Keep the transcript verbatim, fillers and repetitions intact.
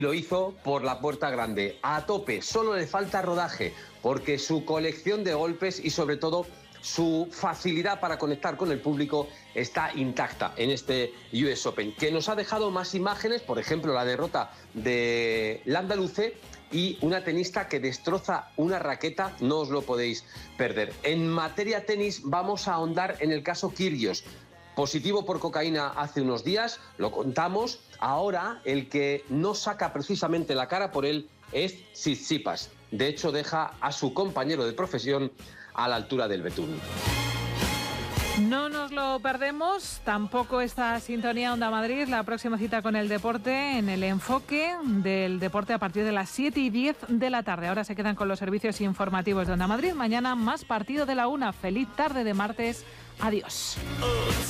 Lo hizo por la puerta grande, a tope, solo le falta rodaje, porque su colección de golpes y sobre todo su facilidad para conectar con el público está intacta en este U S Open, que nos ha dejado más imágenes, por ejemplo la derrota de Landaluce y una tenista que destroza una raqueta, no os lo podéis perder. En materia tenis vamos a ahondar en el caso Kyrgios. Positivo por cocaína hace unos días, lo contamos. Ahora el que no saca precisamente la cara por él es Tsitsipas. De hecho, deja a su compañero de profesión a la altura del betún. No nos lo perdemos, tampoco esta sintonía Onda Madrid, la próxima cita con el deporte en el enfoque del deporte a partir de las siete y diez de la tarde. Ahora se quedan con los servicios informativos de Onda Madrid. Mañana más partido de la una. Feliz tarde de martes. Adiós.